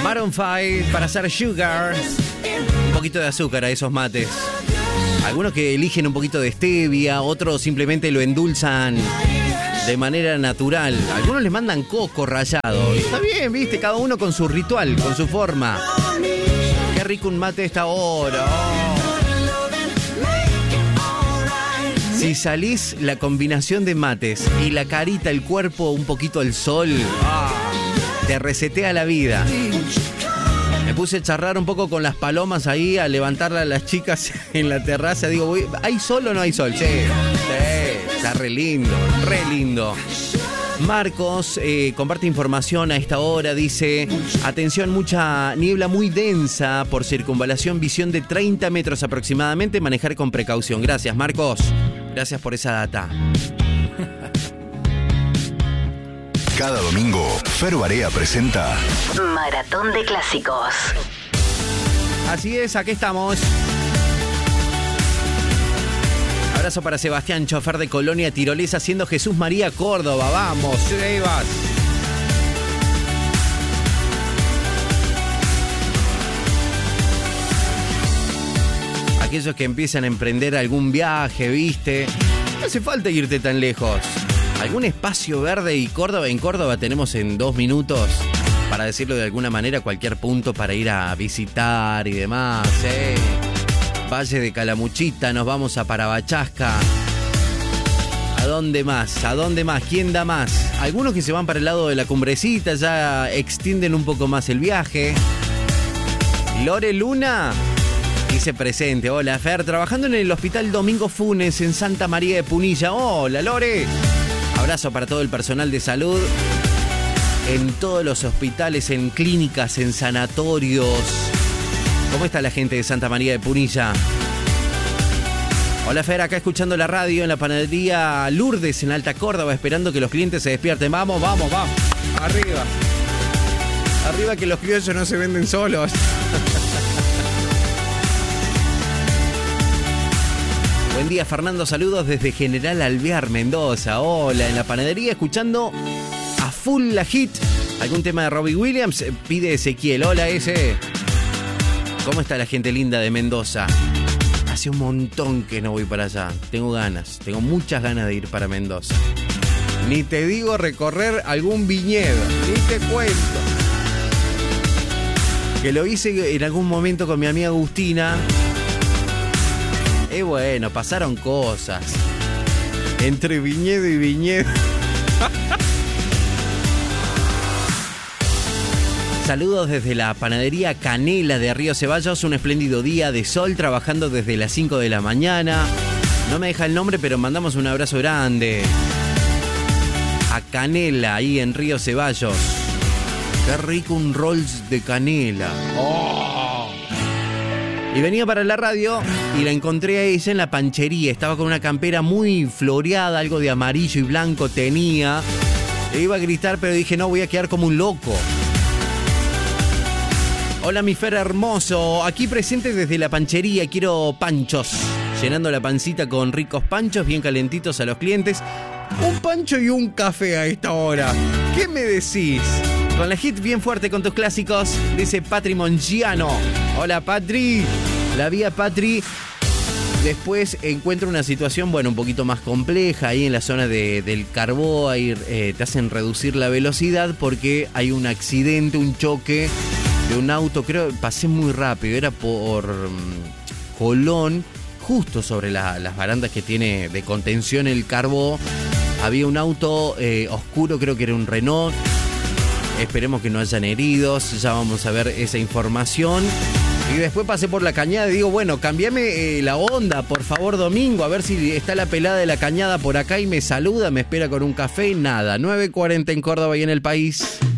Maroon 5 para hacer sugar. Un poquito de azúcar a esos mates. Algunos que eligen un poquito de stevia, otros simplemente lo endulzan de manera natural. Algunos les mandan coco rallado. Está bien, viste, cada uno con su ritual, con su forma. Qué rico un mate a esta hora. Si salís la combinación de mates y la carita, el cuerpo, un poquito al sol, te resetea la vida. Me puse a charlar un poco con las palomas ahí, a levantarla a las chicas en la terraza. Digo, ¿hay sol o no hay sol? Sí, está re lindo, re lindo. Marcos comparte información a esta hora, dice: atención, mucha niebla muy densa por circunvalación, visión de 30 metros aproximadamente, manejar con precaución. Gracias, Marcos. Gracias por esa data. Cada domingo, Fer Barea presenta Maratón de Clásicos. Así es, aquí estamos. Abrazo para Sebastián, chofer de Colonia Tirolesa, siendo Jesús María, Córdoba. Vamos, Sebas. Aquellos que empiezan a emprender algún viaje, ¿viste? No hace falta irte tan lejos. Algún espacio verde y Córdoba. En Córdoba tenemos en 2 minutos, para decirlo de alguna manera, cualquier punto para ir a visitar y demás, Valle de Calamuchita, nos vamos a Parabachasca. ¿A dónde más? ¿A dónde más? ¿Quién da más? Algunos que se van para el lado de la Cumbrecita ya extienden un poco más el viaje. Lore Luna dice presente. Hola, Fer, trabajando en el Hospital Domingo Funes en Santa María de Punilla. Hola, Lore. Abrazo para todo el personal de salud en todos los hospitales, en clínicas, en sanatorios. ¿Cómo está la gente de Santa María de Punilla? Hola, Fer, acá escuchando la radio en la panadería Lourdes en Alta Córdoba, esperando que los clientes se despierten. Vamos, vamos, vamos. Arriba. Arriba, que los criollos no se venden solos. Buen día, Fernando. Saludos desde General Alvear, Mendoza. Hola, en la panadería escuchando a full la hit. ¿Algún tema de Robbie Williams? Pide Ezequiel. Hola, ese. ¿Cómo está la gente linda de Mendoza? Hace un montón que no voy para allá. Tengo ganas, tengo muchas ganas de ir para Mendoza. Ni te digo recorrer algún viñedo, ni te cuento. Que lo hice en algún momento con mi amiga Agustina. Bueno, pasaron cosas. Entre viñedo y viñedo. Saludos desde la panadería Canela de Río Ceballos. Un espléndido día de sol, trabajando desde las 5 de la mañana. No me deja el nombre, pero mandamos un abrazo grande a Canela, ahí en Río Ceballos. Qué rico un rolls de canela. ¡Oh! Y venía para la radio y la encontré a ella en la panchería. Estaba con una campera muy floreada, algo de amarillo y blanco tenía. Le iba a gritar, pero dije, no, voy a quedar como un loco. Hola, mi Fer hermoso. Aquí presente desde la panchería. Quiero panchos. Llenando la pancita con ricos panchos, bien calentitos a los clientes. Un pancho y un café a esta hora. ¿Qué me decís? Con la hit bien fuerte con tus clásicos, dice Patri Mongiano. Hola, Patri. La vía Patri. Después encuentro una situación, bueno, un poquito más compleja ahí en la zona del Carbó. Ahí te hacen reducir la velocidad porque hay un accidente, un choque de un auto. Creo que pasé muy rápido. Era por Colón, justo sobre las barandas que tiene de contención el Carbó. Había un auto oscuro, creo que era un Renault. Esperemos que no hayan heridos. Ya vamos a ver esa información. Y después pasé por la cañada y digo, bueno, cambiame la onda, por favor, Domingo, a ver si está la pelada de la cañada por acá y me saluda, me espera con un café. Nada, 9:40 en Córdoba y en el país.